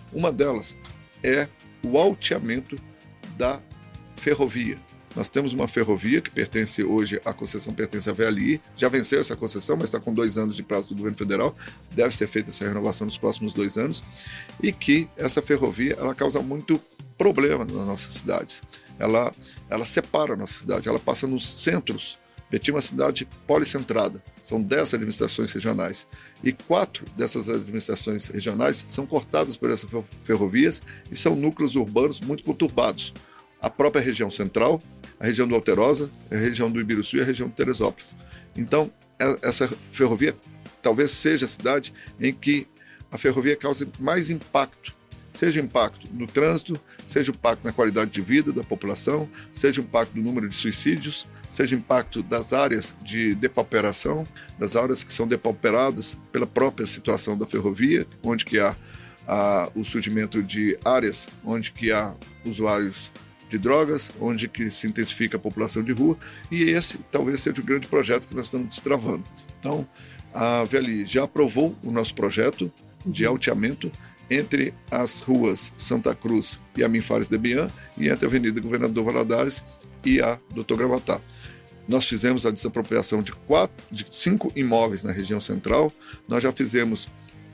Uma delas é o alteamento da ferrovia. Nós temos uma ferrovia que pertence hoje, a concessão pertence à VLI, já venceu essa concessão, mas está com 2 anos de prazo do governo federal, deve ser feita essa renovação nos próximos 2 anos, e que essa ferrovia ela causa muito problema nas nossas cidades. Ela separa a nossa cidade, ela passa nos centros. Betim é uma cidade policentrada, são 10 administrações regionais, e 4 dessas administrações regionais são cortadas por essas ferrovias e são núcleos urbanos muito conturbados. A própria região central, a região do Alterosa, a região do Ibiruçu e a região de Teresópolis. Então, essa ferrovia talvez seja a cidade em que a ferrovia cause mais impacto, seja impacto no trânsito, seja impacto na qualidade de vida da população, seja impacto no número de suicídios, seja impacto das áreas de depauperação, das áreas que são depauperadas pela própria situação da ferrovia, onde que há o surgimento de áreas onde que há usuários de drogas, onde que se intensifica a população de rua, e esse talvez seja o grande projeto que nós estamos destravando. Então, a VLI já aprovou o nosso projeto de alteamento entre as ruas Santa Cruz e Amin Fares de Bian e entre a Avenida Governador Valadares e a Doutor Gravatá. Nós fizemos a desapropriação de 5 imóveis na região central, nós já fizemos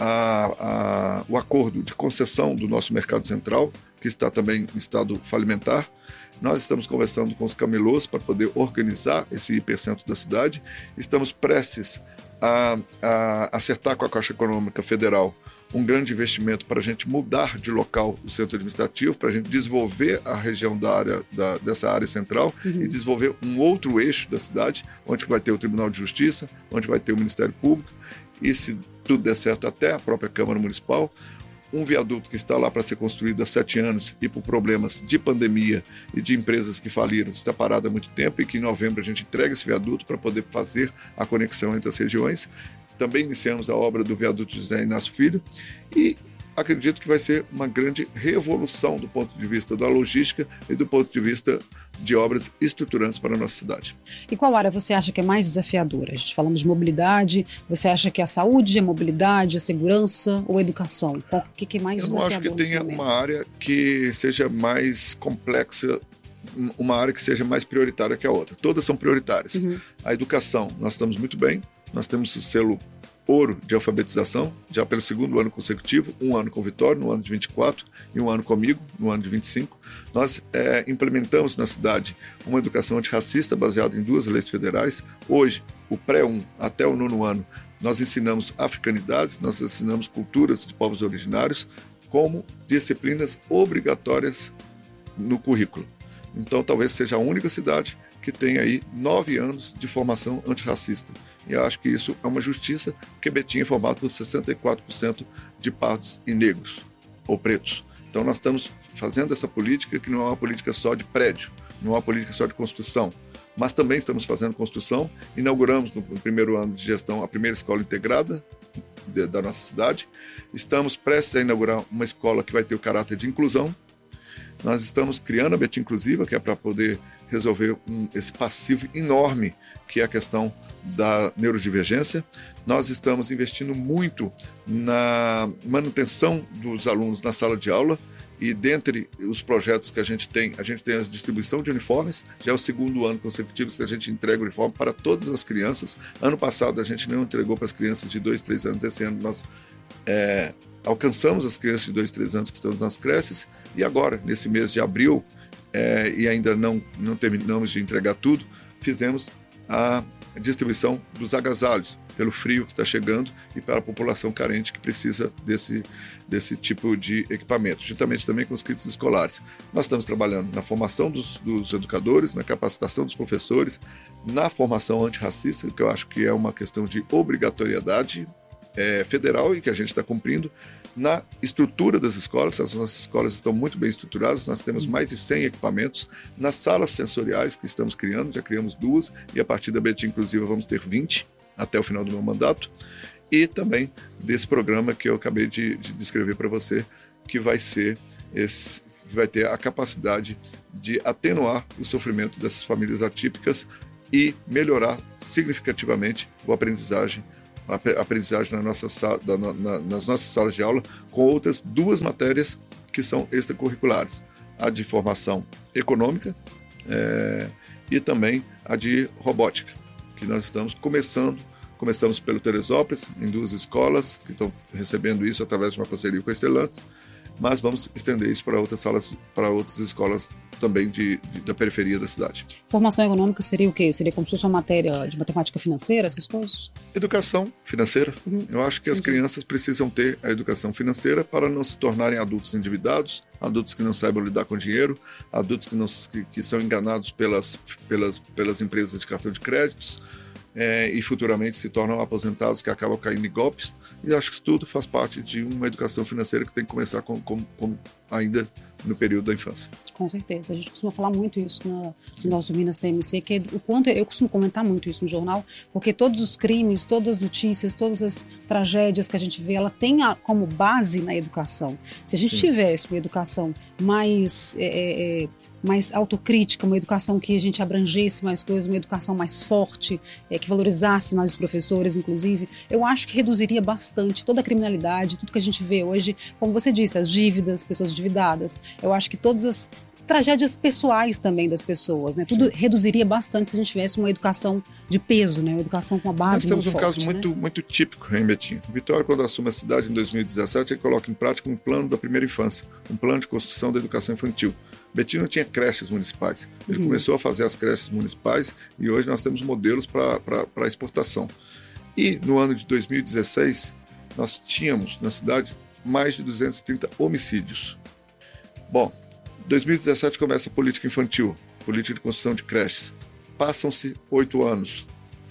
o acordo de concessão do nosso mercado central, que está também em estado falimentar. Nós estamos conversando com os camelôs para poder organizar esse hipercentro da cidade. Estamos prestes a acertar com a Caixa Econômica Federal um grande investimento para a gente mudar de local o centro administrativo, para a gente desenvolver a região dessa área central e desenvolver um outro eixo da cidade, onde vai ter o Tribunal de Justiça, onde vai ter o Ministério Público e, se tudo der certo, até a própria Câmara Municipal. Um viaduto que está lá para ser construído há 7 anos e por problemas de pandemia e de empresas que faliram, está parado há muito tempo, e que em novembro a gente entrega esse viaduto para poder fazer a conexão entre as regiões. Também iniciamos a obra do viaduto José Inácio Filho e acredito que vai ser uma grande revolução do ponto de vista da logística e do ponto de vista de obras estruturantes para a nossa cidade. E qual área você acha que é mais desafiadora? A gente falamos de mobilidade, você acha que a saúde, a mobilidade, a segurança ou a educação? O que é mais desafiador? Eu não acho que tenha uma área que seja mais complexa, uma área que seja mais prioritária que a outra. Todas são prioritárias. A educação, nós estamos muito bem, nós temos o selo ouro de alfabetização, já pelo 2º ano consecutivo, 1 ano com Vitória, no ano de 24, e 1 ano comigo, no ano de 25. Nós implementamos na cidade uma educação antirracista baseada em 2 leis federais. Hoje, o pré-1 até o 9º ano, nós ensinamos africanidades, nós ensinamos culturas de povos originários como disciplinas obrigatórias no currículo. Então, talvez seja a única cidade que tem aí 9 anos de formação antirracista. E eu acho que isso é uma justiça, porque Betim é formado por 64% de pardos e negros, ou pretos. Então nós estamos fazendo essa política que não é uma política só de prédio, não é uma política só de construção, mas também estamos fazendo construção. Inauguramos no 1º ano de gestão a primeira escola integrada da nossa cidade. Estamos prestes a inaugurar uma escola que vai ter o caráter de inclusão. Nós estamos criando a Betim Inclusiva, que é para poder resolver esse passivo enorme que é a questão da neurodivergência. Nós estamos investindo muito na manutenção dos alunos na sala de aula, e dentre os projetos que a gente tem a distribuição de uniformes. Já é o 2º ano consecutivo que a gente entrega o uniforme para todas as crianças. Ano passado a gente não entregou para as crianças de 2, 3 anos, esse ano nós alcançamos as crianças de 2, 3 anos que estão nas creches, e agora, nesse mês de abril, e ainda não terminamos de entregar tudo, fizemos a distribuição dos agasalhos, pelo frio que está chegando e para a população carente que precisa desse tipo de equipamento, juntamente também com os kits escolares. Nós estamos trabalhando na formação dos educadores, na capacitação dos professores, na formação antirracista, que eu acho que é uma questão de obrigatoriedade federal e que a gente está cumprindo, na estrutura das escolas. As nossas escolas estão muito bem estruturadas, nós temos mais de 100 equipamentos nas salas sensoriais que estamos criando, já criamos 2, e a partir da Betim Inclusiva vamos ter 20 até o final do meu mandato, e também desse programa que eu acabei de descrever para você, que vai ter a capacidade de atenuar o sofrimento dessas famílias atípicas e melhorar significativamente a aprendizagem aprendizagem nas nossas salas de aula, com outras 2 matérias que são extracurriculares. A de formação econômica e também a de robótica, que nós estamos Começamos pelo Teresópolis, em 2 escolas que estão recebendo isso através de uma parceria com a Stellantis, mas vamos estender isso para outras escolas também da periferia da cidade. Formação econômica seria o quê? Seria como se fosse uma matéria de matemática financeira, essas coisas? Educação financeira. Eu acho que as crianças precisam ter a educação financeira para não se tornarem adultos endividados, adultos que não saibam lidar com dinheiro, adultos que são enganados pelas empresas de cartão de créditos, e futuramente se tornam aposentados que acabam caindo em golpes. E acho que isso tudo faz parte de uma educação financeira que tem que começar ainda no período da infância. Com certeza. A gente costuma falar muito isso no nosso Minas TMC, que é o quanto eu costumo comentar muito isso no jornal, porque todos os crimes, todas as notícias, todas as tragédias que a gente vê, ela tem como base na educação. Se a gente tivesse uma educação mais autocrítica, uma educação que a gente abrangesse mais coisas, uma educação mais forte, que valorizasse mais os professores, inclusive, eu acho que reduziria bastante toda a criminalidade, tudo que a gente vê hoje, como você disse, as dívidas, pessoas endividadas. Eu acho que todas as tragédias pessoais também das pessoas, né? Tudo reduziria bastante se a gente tivesse uma educação de peso, né? Uma educação com a base muito forte. Nós temos um caso muito típico, hein, Betinho? Vitória, quando assume a cidade em 2017, ele coloca em prática um plano da primeira infância, um plano de construção da educação infantil. Betim não tinha creches municipais. Ele começou a fazer as creches municipais e hoje nós temos modelos para exportação. E no ano de 2016, nós tínhamos na cidade mais de 230 homicídios. Bom, 2017 começa a política infantil, política de construção de creches. Passam-se 8 anos.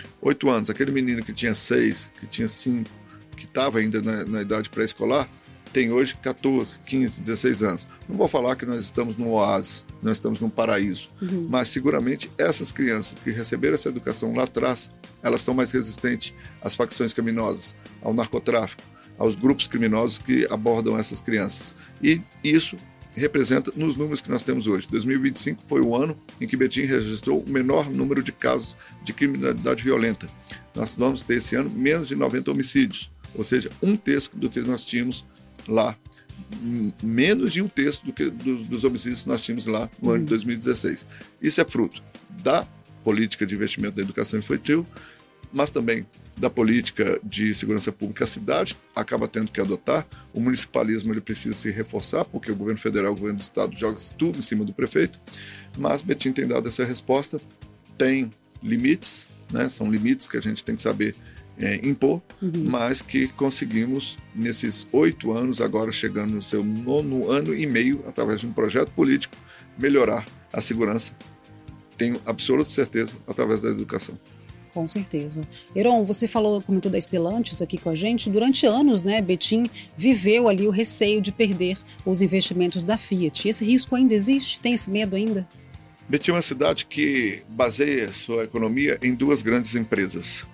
8 anos, aquele menino que tinha 6, que tinha 5, que estava ainda na idade pré-escolar, tem hoje 14, 15, 16 anos. Não vou falar que nós estamos num oásis, nós estamos num paraíso, mas seguramente essas crianças que receberam essa educação lá atrás, elas são mais resistentes às facções criminosas, ao narcotráfico, aos grupos criminosos que abordam essas crianças. E isso representa nos números que nós temos hoje. 2025 foi o ano em que Betim registrou o menor número de casos de criminalidade violenta. Nós vamos ter esse ano menos de 90 homicídios, ou seja, 1/3 do que nós tínhamos lá, menos de 1/3 dos homicídios que nós tínhamos lá no ano de 2016. Isso é fruto da política de investimento da educação infantil, mas também da política de segurança pública. A cidade acaba tendo que adotar. O municipalismo ele precisa se reforçar, porque o governo federal e o governo do estado jogam tudo em cima do prefeito, mas Betim tem dado essa resposta. Tem limites, né? São limites que a gente tem que saber impor, mas que conseguimos nesses 8 anos, agora chegando no seu 9º ano e meio, através de um projeto político, melhorar a segurança. Tenho absoluta certeza, através da educação. Com certeza. Heron, você comentou da Stellantis aqui com a gente. Durante anos, né, Betim viveu ali o receio de perder os investimentos da Fiat. Esse risco ainda existe? Tem esse medo ainda? Betim é uma cidade que baseia sua economia em 2 grandes empresas.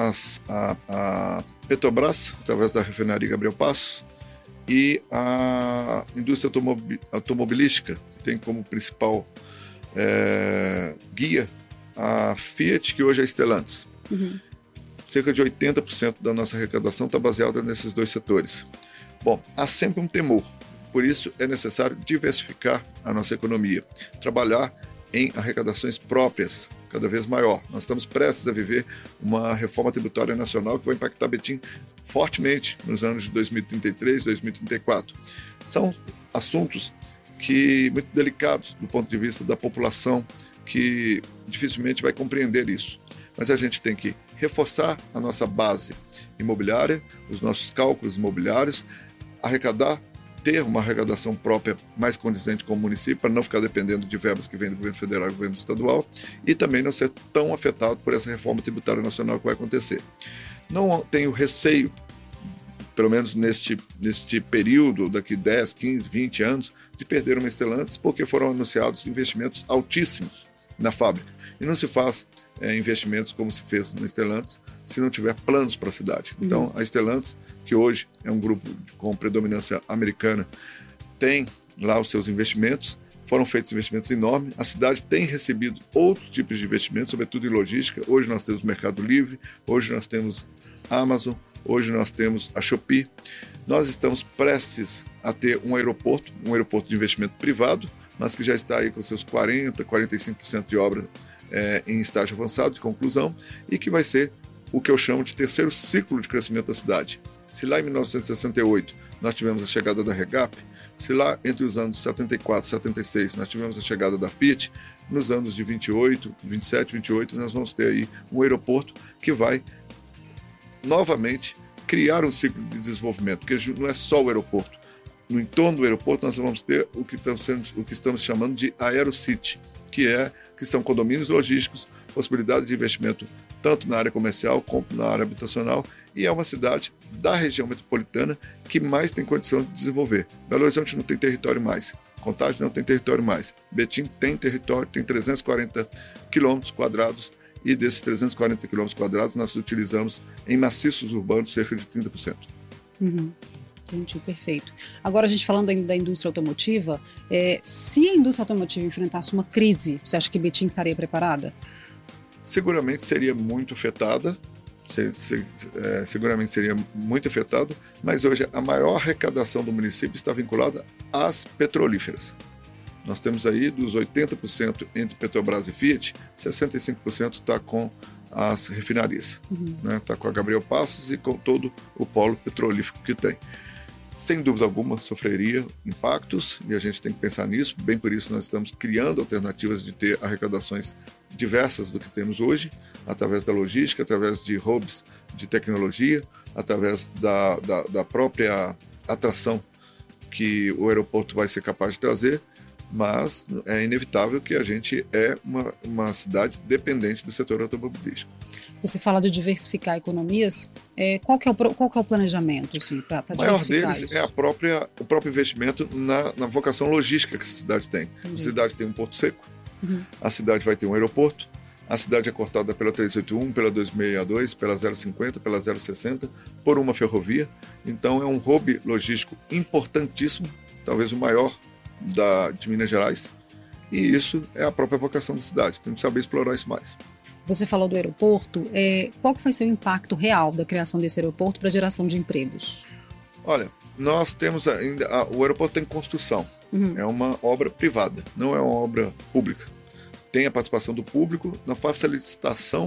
A Petrobras, através da refinaria Gabriel Passos, e a indústria automobilística, que tem como principal guia a Fiat, que hoje é a Stellantis. Cerca de 80% da nossa arrecadação está baseada nesses 2 setores. Bom, há sempre um temor, por isso é necessário diversificar a nossa economia, trabalhar em arrecadações próprias, cada vez maior. Nós estamos prestes a viver uma reforma tributária nacional que vai impactar Betim fortemente nos anos de 2033, 2034. São assuntos muito delicados do ponto de vista da população, que dificilmente vai compreender isso. Mas a gente tem que reforçar a nossa base imobiliária, os nossos cálculos imobiliários, ter uma arrecadação própria mais condizente com o município, para não ficar dependendo de verbas que vêm do governo federal e do governo estadual, e também não ser tão afetado por essa reforma tributária nacional que vai acontecer. Não tenho receio, pelo menos neste período, daqui 10, 15, 20 anos, de perder uma Stellantis, porque foram anunciados investimentos altíssimos na fábrica. E não se faz investimentos como se fez na Stellantis se não tiver planos para a cidade. Então, a Stellantis, que hoje é um grupo com predominância americana, tem lá os seus investimentos, foram feitos investimentos enormes, a cidade tem recebido outros tipos de investimentos, sobretudo em logística. Hoje nós temos Mercado Livre, hoje nós temos a Amazon, hoje nós temos a Shopee. Nós estamos prestes a ter um aeroporto de investimento privado, mas que já está aí com seus 40%, 45% de obra em estágio avançado de conclusão, e que vai ser o que eu chamo de terceiro ciclo de crescimento da cidade. Se lá em 1968 nós tivemos a chegada da Regap, se lá entre os anos 74 e 76 nós tivemos a chegada da Fiat, nos anos de 27, 28, nós vamos ter aí um aeroporto que vai novamente criar um ciclo de desenvolvimento, porque não é só o aeroporto. No entorno do aeroporto nós vamos ter o que estamos chamando de AeroCity, que são condomínios logísticos, possibilidade de investimento tanto na área comercial como na área habitacional, e é uma cidade da região metropolitana que mais tem condição de desenvolver. Belo Horizonte não tem território mais, Contagem não tem território mais, Betim tem território, tem 340 quilômetros quadrados, e desses 340 quilômetros quadrados nós utilizamos em maciços urbanos cerca de 30%. Entendi, perfeito. Agora, a gente falando ainda da indústria automotiva, se a indústria automotiva enfrentasse uma crise, você acha que Betim estaria preparada? Seguramente seria muito afetada, mas hoje a maior arrecadação do município está vinculada às petrolíferas. Nós temos aí dos 80% entre Petrobras e Fiat, 65% está com as refinarias. Está com a Gabriel Passos e com todo o polo petrolífero que tem. Sem dúvida alguma, sofreria impactos, e a gente tem que pensar nisso. Bem por isso nós estamos criando alternativas de ter arrecadações diversas do que temos hoje, através da logística, através de hubs de tecnologia, através da própria atração que o aeroporto vai ser capaz de trazer, mas é inevitável que a gente é uma cidade dependente do setor automobilístico. Você fala de diversificar economias, qual que é o planejamento assim, para diversificar? O maior deles isso? É o próprio investimento na vocação logística que a cidade tem. A cidade tem um porto seco, a cidade vai ter um aeroporto, a cidade é cortada pela 381, pela 2662, pela 050, pela 060, por uma ferrovia. Então é um hub logístico importantíssimo, talvez o maior de Minas Gerais, e isso é a própria vocação da cidade. Temos que saber explorar isso mais. Você falou do aeroporto, qual que vai ser o impacto real da criação desse aeroporto para a geração de empregos? Olha, nós temos ainda, o aeroporto tem construção, é uma obra privada, não é uma obra pública. Tem a participação do público na facilitação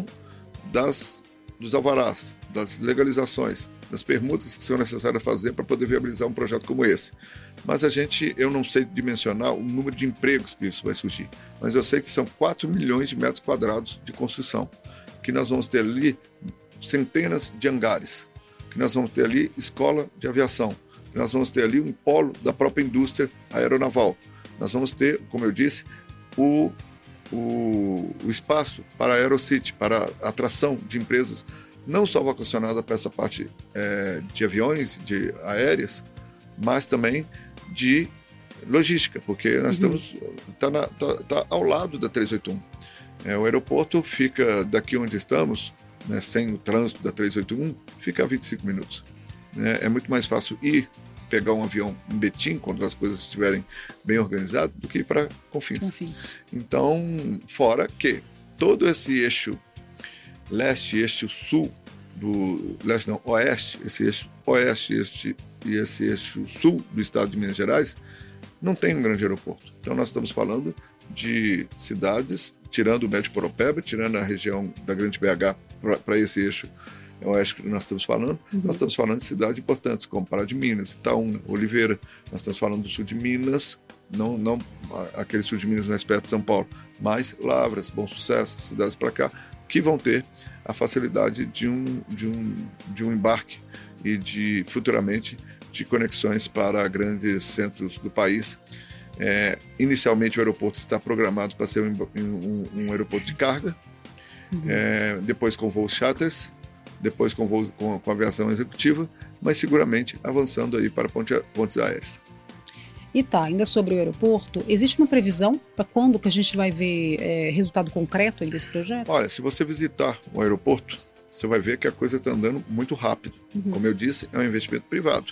dos alvarás, das legalizações, das permutas que são necessárias fazer para poder viabilizar um projeto como esse. Mas eu não sei dimensionar o número de empregos que isso vai surgir, mas eu sei que são 4 milhões de metros quadrados de construção, que nós vamos ter ali centenas de hangares, que nós vamos ter ali escola de aviação, que nós vamos ter ali um polo da própria indústria aeronaval. Nós vamos ter, como eu disse, o espaço para a AeroCity, para a atração de empresas, não só vocacionada para essa parte de aviões, de aéreas, mas também de logística, porque nós está ao lado da 381. O aeroporto fica daqui onde estamos, né, sem o trânsito da 381, fica a 25 minutos. É muito mais fácil pegar um avião em Betim, quando as coisas estiverem bem organizadas, do que ir para Confins. Então, fora que todo esse eixo leste, eixo sul, oeste, esse eixo oeste e esse eixo sul do estado de Minas Gerais, não tem um grande aeroporto. Então nós estamos falando de cidades, tirando o Médio Poropeba, tirando a região da Grande BH para esse eixo oeste que nós estamos falando, nós estamos falando de cidades importantes, como Pará de Minas, Itaúna, Oliveira, nós estamos falando do sul de Minas, não aquele sul de Minas mais perto de São Paulo, mas Lavras, Bom Sucesso, cidades para cá, que vão ter a facilidade de um embarque e futuramente de conexões para grandes centros do país. Inicialmente o aeroporto está programado para ser um aeroporto de carga, depois com voos charters, depois com aviação executiva, mas seguramente avançando aí para pontes aéreas. E ainda sobre o aeroporto, existe uma previsão para quando que a gente vai ver resultado concreto aí desse projeto? Olha, se você visitar o aeroporto, você vai ver que a coisa está andando muito rápido. Como eu disse, é um investimento privado.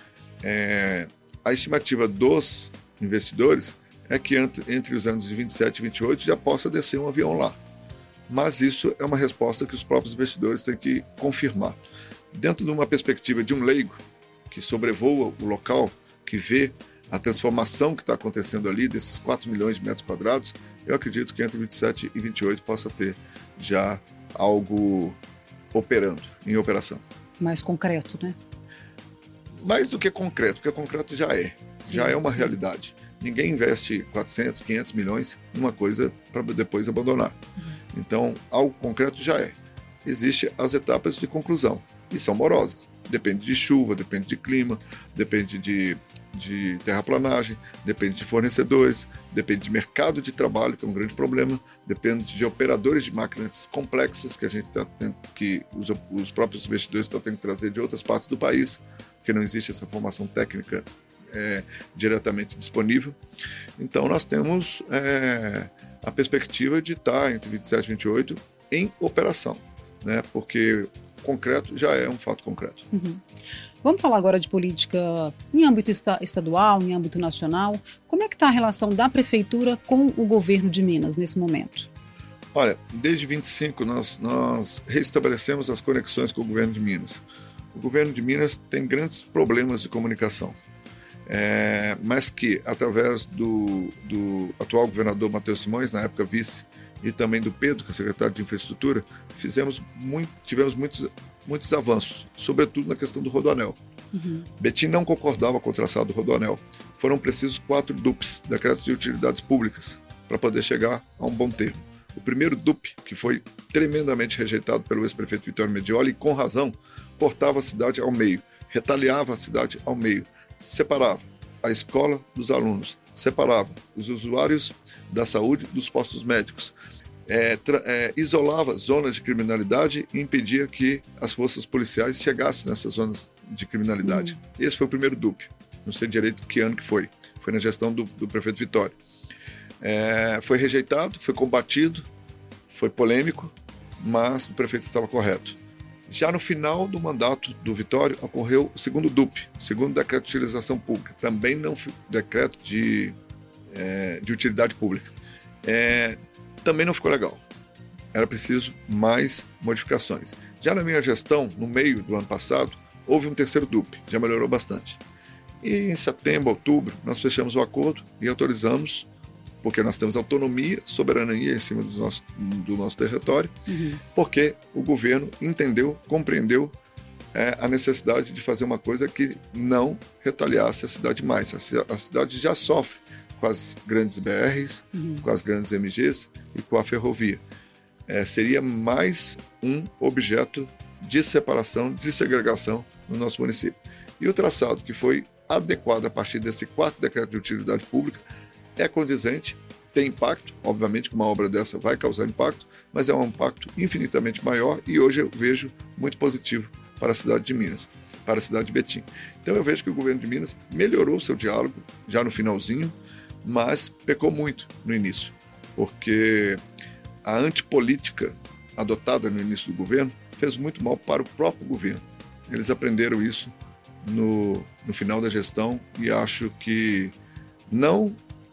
A estimativa dos investidores é que entre os anos de 27 e 28 já possa descer um avião lá. Mas isso é uma resposta que os próprios investidores têm que confirmar. Dentro de uma perspectiva de um leigo que sobrevoa o local, que vê a transformação que está acontecendo ali, desses 4 milhões de metros quadrados, eu acredito que entre 27 e 28 possa ter já algo operando, em operação. Mais concreto, né? Mais do que concreto, porque concreto já é uma realidade. Ninguém investe 400, 500 milhões numa coisa para depois abandonar. Então, algo concreto já é. Existem as etapas de conclusão, e são morosas. Depende de chuva, depende de clima, depende de terraplanagem, depende de fornecedores, depende de mercado de trabalho, que é um grande problema, depende de operadores de máquinas complexas que a gente que os próprios investidores estão tendo que trazer de outras partes do país, porque não existe essa formação técnica diretamente disponível. Então nós temos a perspectiva de estar entre 27 e 28 em operação, né? Porque concreto já é um fato concreto. Uhum. Vamos falar agora de política em âmbito estadual, em âmbito nacional. Como é que está a relação da Prefeitura com o governo de Minas nesse momento? Olha, desde 25 nós restabelecemos as conexões com o governo de Minas. O governo de Minas tem grandes problemas de comunicação, mas que, através do atual governador Matheus Simões, na época vice, e também do Pedro, que é secretário de Infraestrutura, tivemos muitos avanços, sobretudo na questão do Rodoanel. Betim não concordava com o traçado do Rodoanel. Foram precisos 4 DUPs, Decretos de Utilidades Públicas, para poder chegar a um bom termo. O primeiro DUP, que foi tremendamente rejeitado pelo ex-prefeito Vitório Medioli, e com razão, cortava a cidade ao meio, retaliava a cidade ao meio, separava a escola dos alunos, separava os usuários da saúde dos postos médicos, isolava zonas de criminalidade e impedia que as forças policiais chegassem nessas zonas de criminalidade. Esse foi o primeiro DUP. Não sei direito que ano que foi. Foi na gestão do prefeito Vitório. Foi rejeitado, foi combatido, foi polêmico, mas o prefeito estava correto. Já no final do mandato do Vitório, ocorreu o segundo DUP, o segundo decreto de utilização pública, também não decreto de utilidade pública. Também não ficou legal. Era preciso mais modificações. Já na minha gestão, no meio do ano passado, houve um terceiro DUP, já melhorou bastante. E em setembro, outubro, nós fechamos o acordo e autorizamos, porque nós temos autonomia, soberania em cima do nosso território, porque o governo entendeu, compreendeu a necessidade de fazer uma coisa que não retaliasse a cidade mais. A cidade já sofre com as grandes BRs, com as grandes MGs e com a ferrovia. Seria mais um objeto de separação, de segregação no nosso município. E o traçado que foi adequado a partir desse 4º decreto de utilidade pública é condizente, tem impacto, obviamente que uma obra dessa vai causar impacto, mas é um impacto infinitamente maior e hoje eu vejo muito positivo para a cidade de Minas, para a cidade de Betim. Então eu vejo que o governo de Minas melhorou o seu diálogo já no finalzinho, mas pecou muito no início, porque a antipolítica adotada no início do governo fez muito mal para o próprio governo. Eles aprenderam isso no final da gestão e acho que não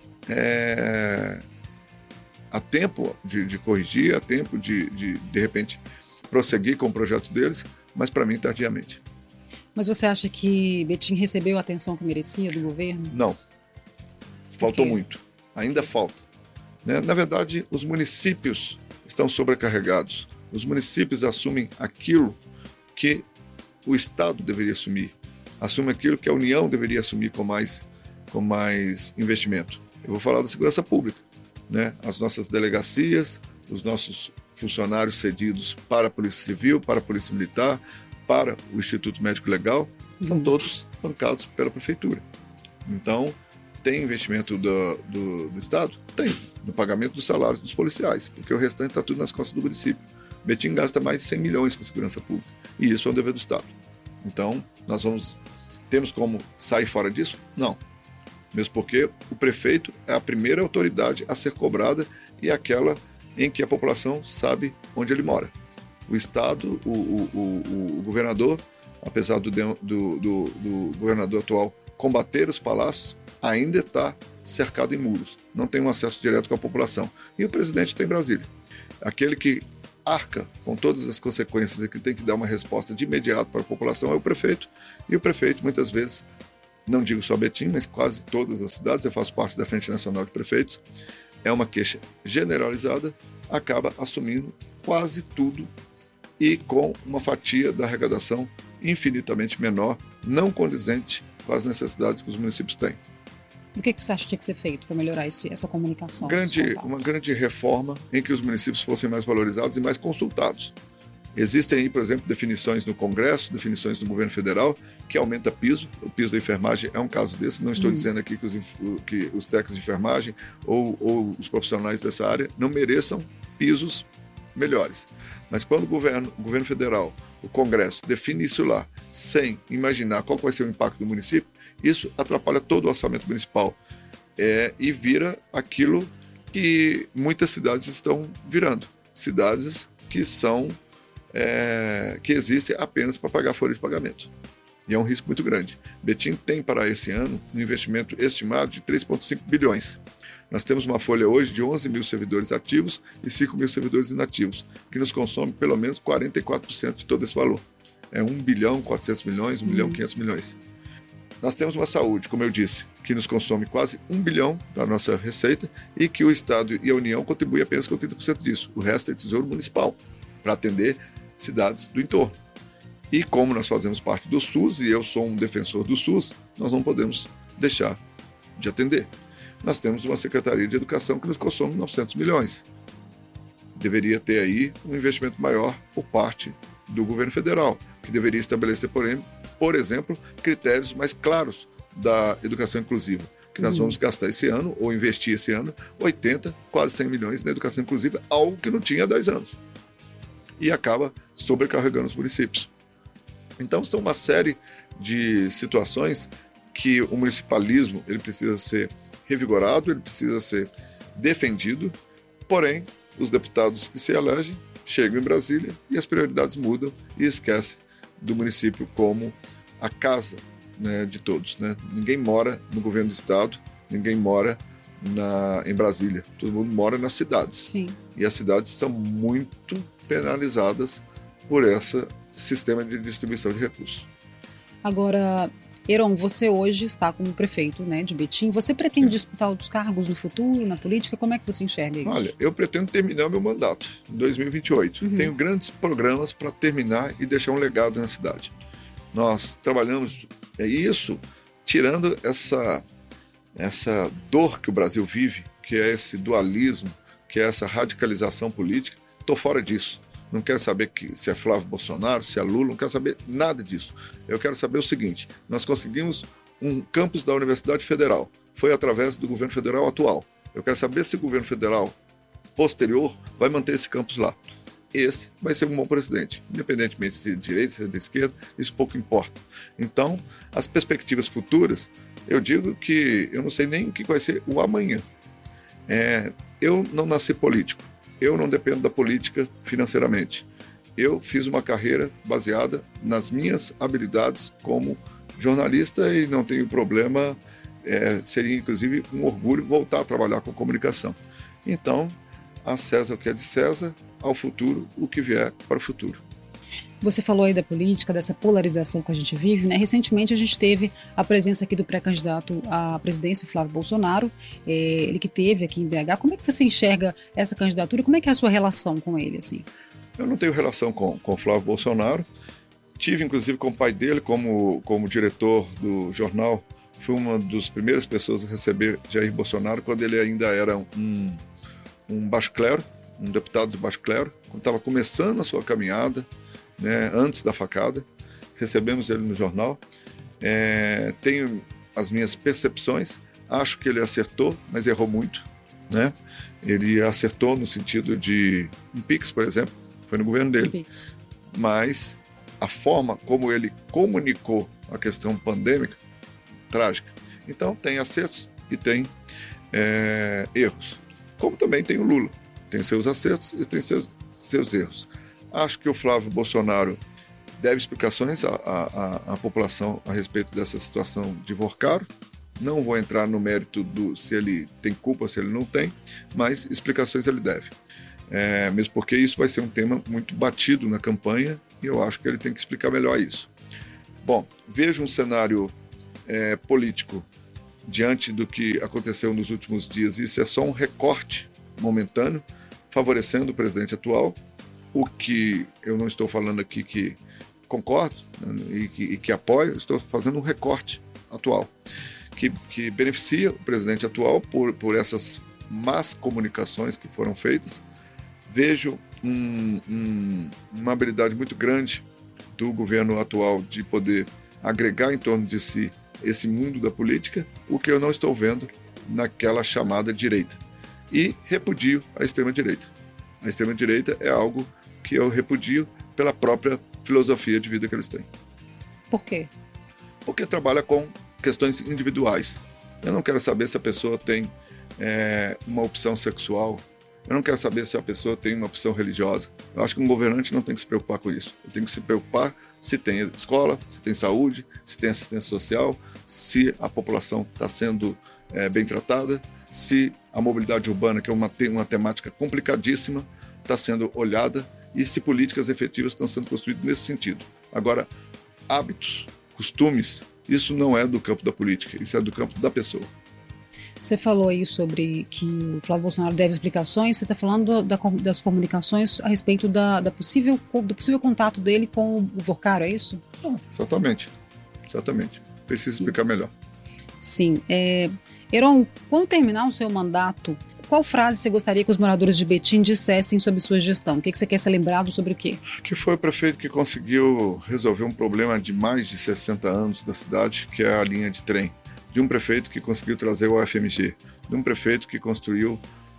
há tempo de corrigir, há tempo de repente, prosseguir com o projeto deles, mas para mim tardiamente. Mas você acha que Betim recebeu a atenção que merecia do governo? Não. Faltou muito. Ainda falta. Na verdade, os municípios estão sobrecarregados. Os municípios assumem aquilo que o Estado deveria assumir. Assume aquilo que a União deveria assumir com mais investimento. Eu vou falar da segurança pública, as nossas delegacias, os nossos funcionários cedidos para a Polícia Civil, para a Polícia Militar, para o Instituto Médico Legal, são todos bancados pela Prefeitura. Então, tem investimento do Estado? Tem, no pagamento dos salários dos policiais, porque o restante está tudo nas costas do município. Betim gasta mais de 100 milhões com segurança pública, e isso é um dever do Estado. Então, temos como sair fora disso? Não. Mesmo porque o prefeito é a primeira autoridade a ser cobrada e aquela em que a população sabe onde ele mora. O Estado, o governador, apesar do governador atual combater os palácios, ainda está cercado em muros, não tem um acesso direto com a população. E o presidente está em Brasília. Aquele que arca com todas as consequências e que tem que dar uma resposta de imediato para a população é o prefeito. E o prefeito, muitas vezes, não digo só Betim, mas quase todas as cidades, eu faço parte da Frente Nacional de Prefeitos, é uma queixa generalizada, acaba assumindo quase tudo e com uma fatia da arrecadação infinitamente menor, não condizente com as necessidades que os municípios têm. O que você acha que tinha que ser feito para melhorar essa comunicação? Uma grande reforma em que os municípios fossem mais valorizados e mais consultados. Existem aí, por exemplo, definições no Congresso, definições no governo federal, que aumenta piso. O piso da enfermagem é um caso desse. Não estou dizendo aqui que os técnicos de enfermagem ou os profissionais dessa área não mereçam pisos melhores. Mas quando o governo federal, o Congresso, define isso lá, sem imaginar qual vai ser o impacto do município, isso atrapalha todo o orçamento municipal e vira aquilo que muitas cidades estão virando. Cidades que são que existem apenas para pagar folha de pagamento. E é um risco muito grande. Betim tem para esse ano um investimento estimado de 3,5 bilhões. Nós temos uma folha hoje de 11 mil servidores ativos e 5 mil servidores inativos, que nos consome pelo menos 44% de todo esse valor. É 1 bilhão 400 milhões, 1 bilhão 500 milhões. Nós temos uma saúde, como eu disse, que nos consome quase 1 bilhão da nossa receita e que o Estado e a União contribuem apenas com 30% disso. O resto é tesouro municipal, para atender cidades do entorno. E como nós fazemos parte do SUS, e eu sou um defensor do SUS, nós não podemos deixar de atender. Nós temos uma Secretaria de Educação que nos consome 900 milhões. Deveria ter aí um investimento maior por parte do governo federal, que deveria estabelecer, por exemplo, critérios mais claros da educação inclusiva, que nós vamos gastar esse ano, ou investir esse ano, 80, quase 100 milhões na educação inclusiva, algo que não tinha há 10 anos. E acaba sobrecarregando os municípios. Então, são uma série de situações que o municipalismo ele precisa ser revigorado, ele precisa ser defendido, porém, os deputados que se elegem chegam em Brasília e as prioridades mudam e esquecem do município como a casa, né, de todos. Né? Ninguém mora no governo do estado, ninguém mora em Brasília, todo mundo mora nas cidades. Sim. E as cidades são muito penalizadas por esse sistema de distribuição de recursos. Agora, Heron, você hoje está como prefeito, né, de Betim. Você pretende disputar outros cargos no futuro, na política? Como é que você enxerga isso? Olha, eu pretendo terminar meu mandato em 2028. Tenho grandes programas para terminar e deixar um legado na cidade. Nós trabalhamos isso, tirando essa dor que o Brasil vive, que é esse dualismo, que é essa radicalização política. Estou fora disso. Não quero saber se é Flávio Bolsonaro, se é Lula, não quero saber nada disso. Eu quero saber o seguinte: nós conseguimos um campus da Universidade Federal. Foi através do governo federal atual. Eu quero saber se o governo federal posterior vai manter esse campus lá. Esse vai ser um bom presidente. Independentemente se é de direita, se é de esquerda, isso pouco importa. Então, as perspectivas futuras, eu digo que eu não sei nem o que vai ser o amanhã. Eu não nasci político. Eu não dependo da política financeiramente. Eu fiz uma carreira baseada nas minhas habilidades como jornalista e não tenho problema, seria inclusive um orgulho voltar a trabalhar com comunicação. Então, a César o que é de César, ao futuro o que vier para o futuro. Você falou aí da política, dessa polarização que a gente vive, né? Recentemente a gente teve a presença aqui do pré-candidato à presidência, Flávio Bolsonaro, ele que teve aqui em BH. Como é que você enxerga essa candidatura? Como é que é a sua relação com ele, assim? Eu não tenho relação com o Flávio Bolsonaro. Tive, inclusive, com o pai dele como diretor do jornal. Fui uma das primeiras pessoas a receber Jair Bolsonaro quando ele ainda era um baixo clero, um deputado de baixo clero, quando estava começando a sua caminhada, né, antes da facada. Recebemos ele no jornal. Tenho as minhas percepções. Acho que ele acertou, mas errou muito, né? Ele acertou no sentido de um Pix, por exemplo, foi no governo dele. Mas a forma como ele comunicou a questão pandêmica, trágica. Então tem acertos e tem erros. Como também tem o Lula. Tem seus acertos e tem seus erros. Acho que o Flávio Bolsonaro deve explicações à população a respeito dessa situação de Vorcaro. Não vou entrar no mérito se ele tem culpa ou se ele não tem, mas explicações ele deve. mesmo porque isso vai ser um tema muito batido na campanha e eu acho que ele tem que explicar melhor isso. Bom, vejo um cenário político diante do que aconteceu nos últimos dias. Isso é só um recorte momentâneo, favorecendo o presidente atual, o que eu não estou falando aqui que concordo, né, e que apoio, estou fazendo um recorte atual, que beneficia o presidente atual por essas más comunicações que foram feitas. Vejo uma habilidade muito grande do governo atual de poder agregar em torno de si esse mundo da política, o que eu não estou vendo naquela chamada direita. E repudio a extrema-direita. A extrema-direita é algo que eu repudio pela própria filosofia de vida que eles têm. Por quê? Porque trabalha com questões individuais. Eu não quero saber se a pessoa tem uma opção sexual. Eu não quero saber se a pessoa tem uma opção religiosa. Eu acho que um governante não tem que se preocupar com isso. Ele tem que se preocupar se tem escola, se tem saúde, se tem assistência social, se a população está sendo bem tratada, se a mobilidade urbana, que é uma temática complicadíssima, está sendo olhada e se políticas efetivas estão sendo construídas nesse sentido. Agora, hábitos, costumes, isso não é do campo da política, isso é do campo da pessoa. Você falou aí sobre que o Flávio Bolsonaro deve explicações, você está falando das comunicações a respeito do possível contato dele com o Vocaro, é isso? Exatamente. Preciso explicar melhor. Sim. Heron, quando terminar o seu mandato, qual frase você gostaria que os moradores de Betim dissessem sobre sua gestão? O que você quer ser lembrado sobre o quê? Que foi o prefeito que conseguiu resolver um problema de mais de 60 anos da cidade, que é a linha de trem. De um prefeito que conseguiu trazer o UFMG, de um prefeito que construiu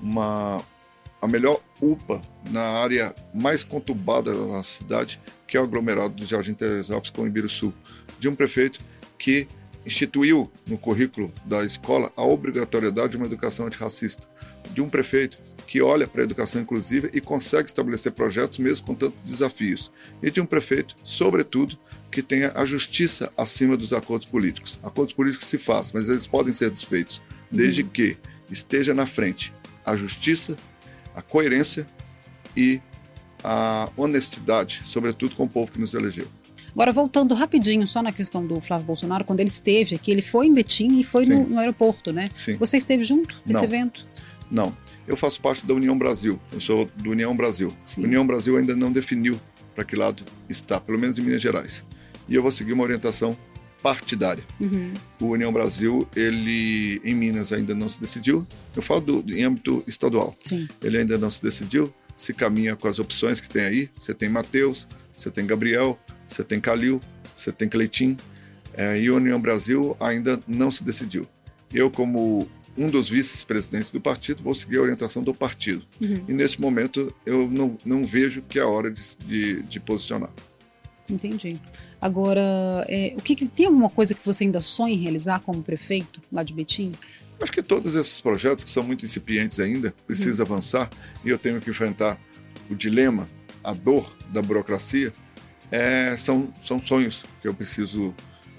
a melhor UPA na área mais conturbada da nossa cidade, que é o aglomerado do Jardim Teresópolis com o Ibiruçu, de um prefeito que instituiu no currículo da escola a obrigatoriedade de uma educação antirracista, de um prefeito que olha para a educação inclusiva e consegue estabelecer projetos mesmo com tantos desafios, e de um prefeito, sobretudo, que tenha a justiça acima dos acordos políticos. Acordos políticos se fazem, mas eles podem ser desfeitos, desde que esteja na frente a justiça, a coerência e a honestidade, sobretudo com o povo que nos elegeu. Agora, voltando rapidinho só na questão do Flávio Bolsonaro, quando ele esteve aqui, ele foi em Betim e foi no aeroporto, né? Sim. Você esteve junto nesse evento? Não, eu faço parte da União Brasil, eu sou do União Brasil. Sim. A União Brasil ainda não definiu para que lado está, pelo menos em Minas Gerais. E eu vou seguir uma orientação partidária. O União Brasil, ele em Minas ainda não se decidiu, eu falo em âmbito estadual. Sim. Ele ainda não se decidiu, se caminha com as opções que tem aí, você tem Matheus, você tem Gabriel, você tem Calil, você tem Cleitinho, e a União Brasil ainda não se decidiu. Eu, como um dos vice-presidentes do partido, vou seguir a orientação do partido. E nesse momento eu não vejo que é a hora de posicionar. Entendi. Agora, tem alguma coisa que você ainda sonha em realizar como prefeito lá de Betim? Acho que todos esses projetos, que são muito incipientes ainda, precisam avançar, e eu tenho que enfrentar o dilema, a dor da burocracia. São sonhos que eu preciso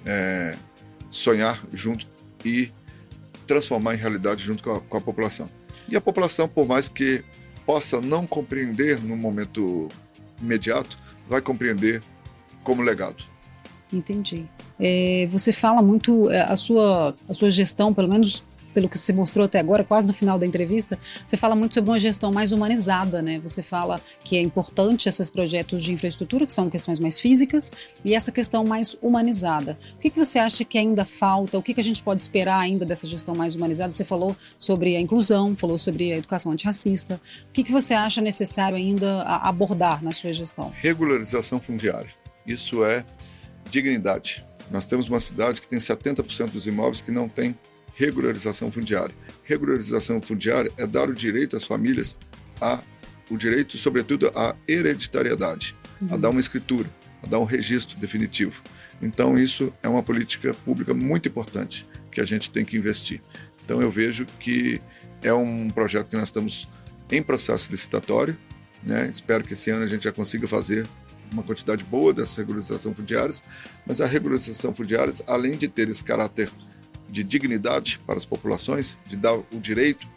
sonhar junto e transformar em realidade junto com a população. E a população, por mais que possa não compreender no momento imediato, vai compreender como legado. Entendi. Você fala muito, a sua gestão, pelo menos pelo que você mostrou até agora, quase no final da entrevista, você fala muito sobre uma gestão mais humanizada, né? Você fala que é importante esses projetos de infraestrutura, que são questões mais físicas, e essa questão mais humanizada. O que você acha que ainda falta? O que a gente pode esperar ainda dessa gestão mais humanizada? Você falou sobre a inclusão, falou sobre a educação antirracista. O que você acha necessário ainda abordar na sua gestão? Regularização fundiária. Isso é dignidade. Nós temos uma cidade que tem 70% dos imóveis que não tem regularização fundiária. Regularização fundiária é dar o direito às famílias, o direito, sobretudo, à hereditariedade, a dar uma escritura, a dar um registro definitivo. Então, isso é uma política pública muito importante que a gente tem que investir. Então, eu vejo que é um projeto que nós estamos em processo licitatório, né? Espero que esse ano a gente já consiga fazer uma quantidade boa dessas regularizações fundiárias, mas a regularização fundiária, além de ter esse caráter de dignidade para as populações, de dar o direito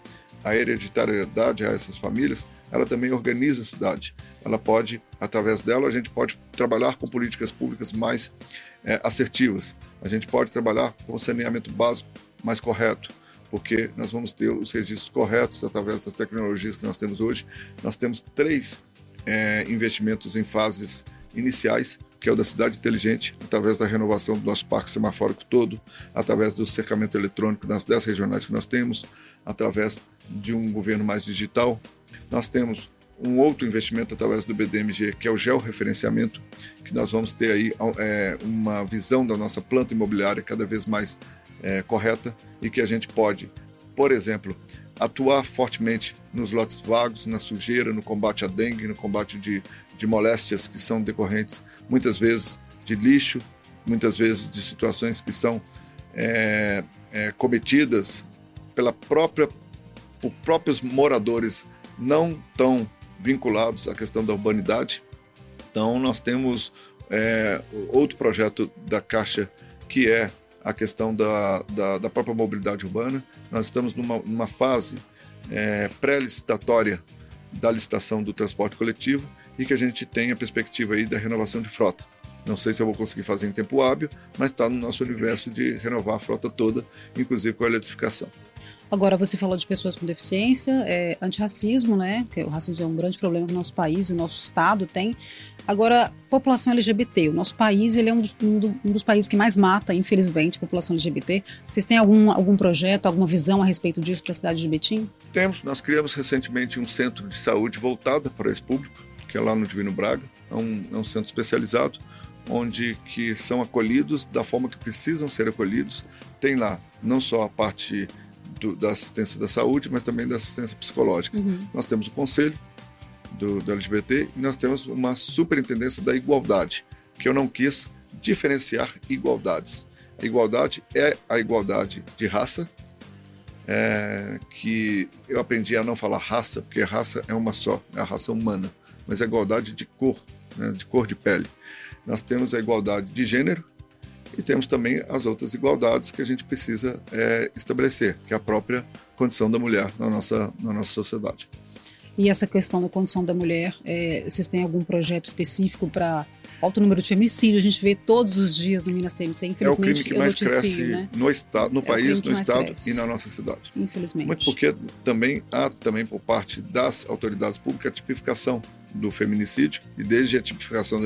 a hereditariedade a essas famílias, ela também organiza a cidade. Ela pode, através dela, a gente pode trabalhar com políticas públicas mais assertivas. A gente pode trabalhar com o saneamento básico mais correto, porque nós vamos ter os registros corretos através das tecnologias que nós temos hoje. Nós temos 3 investimentos em fases iniciais, que é o da cidade inteligente, através da renovação do nosso parque semafórico todo, através do cercamento eletrônico nas 10 regionais que nós temos, através de um governo mais digital. Nós temos um outro investimento através do BDMG, que é o georreferenciamento, que nós vamos ter aí uma visão da nossa planta imobiliária cada vez mais correta, e que a gente pode, por exemplo, atuar fortemente nos lotes vagos, na sujeira, no combate à dengue, no combate de moléstias que são decorrentes, muitas vezes, de lixo, muitas vezes de situações que são cometidas por próprios moradores não tão vinculados à questão da urbanidade. Então, nós temos outro projeto da Caixa, que é a questão da própria mobilidade urbana. Nós estamos numa fase pré-licitatória da licitação do transporte coletivo, e que a gente tem a perspectiva aí da renovação de frota. Não sei se eu vou conseguir fazer em tempo hábil, mas está no nosso universo de renovar a frota toda, inclusive com a eletrificação. Agora, você falou de pessoas com deficiência, antirracismo, né? Porque o racismo é um grande problema que o nosso país e o nosso estado tem. Agora, população LGBT. O nosso país, ele é um dos países que mais mata, infelizmente, a população LGBT. Vocês têm algum projeto, alguma visão a respeito disso para a cidade de Betim? Temos. Nós criamos recentemente um centro de saúde voltado para esse público, que é lá no Divino Braga. É um centro especializado, onde que são acolhidos da forma que precisam ser acolhidos. Tem lá não só a parte da assistência da saúde, mas também da assistência psicológica. Uhum. Nós temos o conselho do LGBT e nós temos uma superintendência da igualdade, que eu não quis diferenciar igualdades. A igualdade é a igualdade de raça, que eu aprendi a não falar raça, porque raça é uma só, é a raça humana, mas a igualdade de cor, né, de cor de pele. Nós temos a igualdade de gênero, e temos também as outras igualdades que a gente precisa estabelecer, que é a própria condição da mulher na nossa sociedade. E essa questão da condição da mulher, vocês têm algum projeto específico para alto número de feminicídio? A gente vê todos os dias no Minas TMC, infelizmente. É o crime que mais cresce, né? No estado, no país, no estado cresce. E na nossa cidade. Infelizmente. Muito porque também há por parte das autoridades públicas a tipificação do feminicídio, e desde a tipificação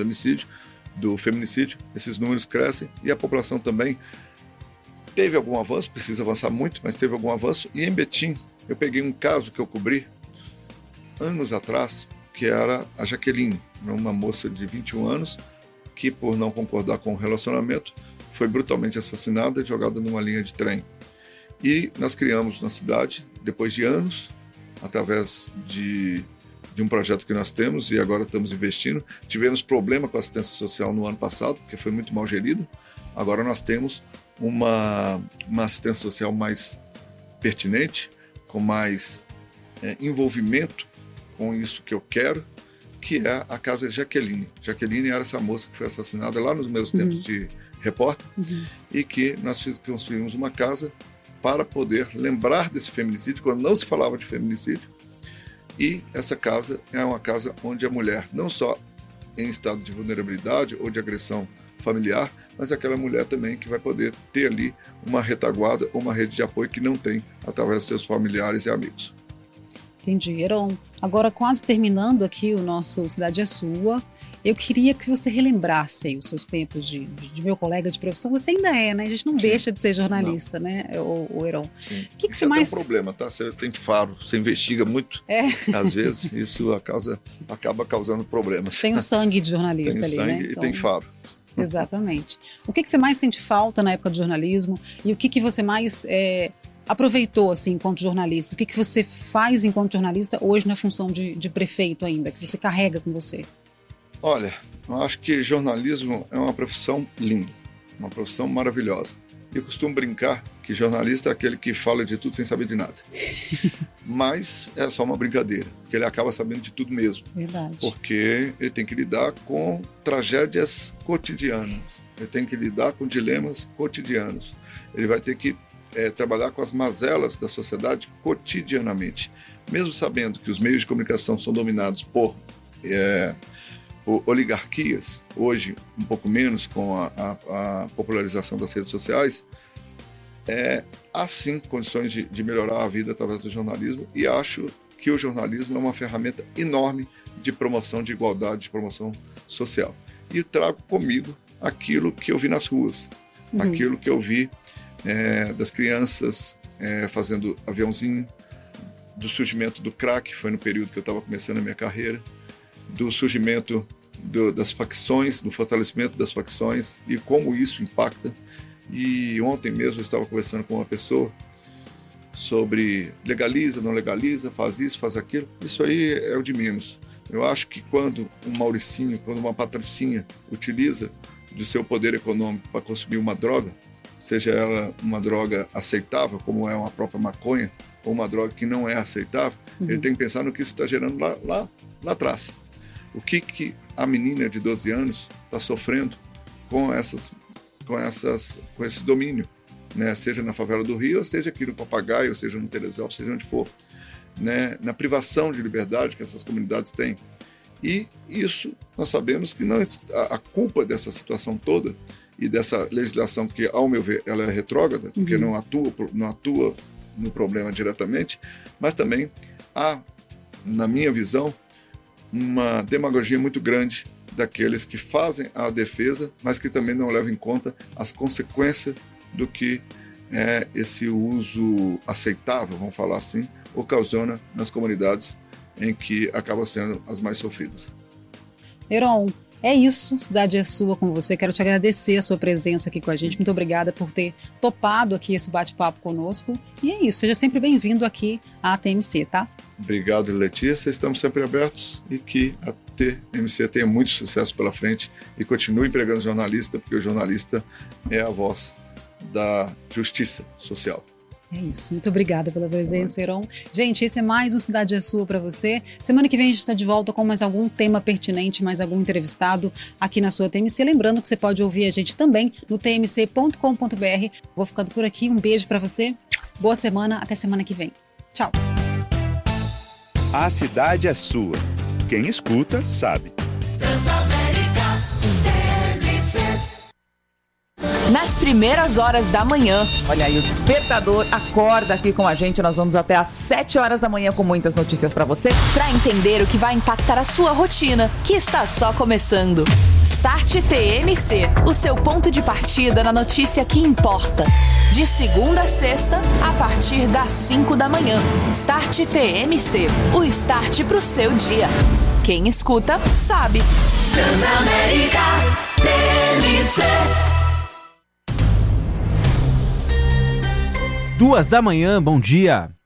do feminicídio, esses números crescem, e a população também teve algum avanço, precisa avançar muito, mas teve algum avanço. E em Betim, eu peguei um caso que eu cobri anos atrás, que era a Jaqueline, uma moça de 21 anos, que por não concordar com o relacionamento, foi brutalmente assassinada e jogada numa linha de trem. E nós criamos na cidade, depois de anos, através de um projeto que nós temos, e agora estamos investindo. Tivemos problema com a assistência social no ano passado, porque foi muito mal gerida. Agora nós temos uma assistência social mais pertinente, com mais envolvimento com isso que eu quero, que é a Casa Jaqueline. Jaqueline era essa moça que foi assassinada lá nos meus tempos de repórter, e que nós construímos uma casa para poder lembrar desse feminicídio, quando não se falava de feminicídio. E essa casa é uma casa onde a mulher, não só em estado de vulnerabilidade ou de agressão familiar, mas aquela mulher também que vai poder ter ali uma retaguarda ou uma rede de apoio que não tem através de seus familiares e amigos. Entendi, Heron. Agora, quase terminando aqui o nosso Cidade é Sua, eu queria que você relembrasse aí os seus tempos de meu colega de profissão. Você ainda é, né? A gente não deixa de ser jornalista, né, o Heron? Sim. O que você mais... tem um problema, tá? Você tem faro, você investiga muito. Às vezes, isso acaba causando problemas. Tem o sangue de jornalista tem ali, sangue, né? E tem faro. Exatamente. O que você mais sente falta na época do jornalismo? E o que você mais aproveitou, assim, enquanto jornalista? O que você faz enquanto jornalista hoje na função de prefeito ainda, que você carrega com você? Olha, eu acho que jornalismo é uma profissão linda, uma profissão maravilhosa. Eu costumo brincar que jornalista é aquele que fala de tudo sem saber de nada. Mas é só uma brincadeira, porque ele acaba sabendo de tudo mesmo. Verdade. Porque ele tem que lidar com tragédias cotidianas, ele tem que lidar com dilemas cotidianos. Ele vai ter que trabalhar com as mazelas da sociedade cotidianamente. Mesmo sabendo que os meios de comunicação são dominados por oligarquias, hoje um pouco menos com a popularização das redes sociais, há sim condições de melhorar a vida através do jornalismo, e acho que o jornalismo é uma ferramenta enorme de promoção de igualdade, de promoção social. E trago comigo aquilo que eu vi nas ruas, aquilo que eu vi das crianças fazendo aviãozinho, do surgimento do crack, foi no período que eu estava começando a minha carreira, do surgimento das facções, do fortalecimento das facções e como isso impacta. E ontem mesmo eu estava conversando com uma pessoa sobre legaliza, não legaliza, faz isso, faz aquilo. Isso aí é o de menos. Eu acho que quando um Mauricinho, quando uma Patricinha utiliza do seu poder econômico para consumir uma droga, seja ela uma droga aceitável, como é uma própria maconha, ou uma droga que não é aceitável, ele tem que pensar no que isso está gerando lá atrás. O que a menina de 12 anos está sofrendo com esse domínio, né? Seja na favela do Rio, ou seja aqui no Papagaio, ou seja no Teresópolis, seja onde for, né? Na privação de liberdade que essas comunidades têm. E isso nós sabemos que não a culpa dessa situação toda e dessa legislação que, ao meu ver, ela é retrógrada, porque não atua no problema diretamente, mas também há, na minha visão, uma demagogia muito grande daqueles que fazem a defesa, mas que também não levam em conta as consequências do que esse uso aceitável, vamos falar assim, ocasiona nas comunidades em que acabam sendo as mais sofridas. Heron, é isso, Cidade é Sua com você. Quero te agradecer a sua presença aqui com a gente. Muito obrigada por ter topado aqui esse bate-papo conosco. E é isso, seja sempre bem-vindo aqui à TMC, tá? Obrigado, Letícia. Estamos sempre abertos e que a TMC tenha muito sucesso pela frente e continue empregando jornalista, porque o jornalista é a voz da justiça social. É isso, muito obrigada pela presença, Heron. Gente, esse é mais um Cidade é Sua para você. Semana que vem a gente está de volta com mais algum tema pertinente, mais algum entrevistado aqui na sua TMC. Lembrando que você pode ouvir a gente também no tmc.com.br. Vou ficando por aqui, um beijo para você. Boa semana, até semana que vem. Tchau. A cidade é sua. Quem escuta, sabe. Nas primeiras horas da manhã. Olha aí, o Despertador acorda aqui com a gente. Nós vamos até às 7 horas da manhã com muitas notícias pra você. Pra entender o que vai impactar a sua rotina, que está só começando. Start TMC, o seu ponto de partida na notícia que importa. De segunda a sexta, a partir das 5 da manhã. Start TMC, o start pro seu dia. Quem escuta, sabe. Transamérica TMC. 2 da manhã, bom dia.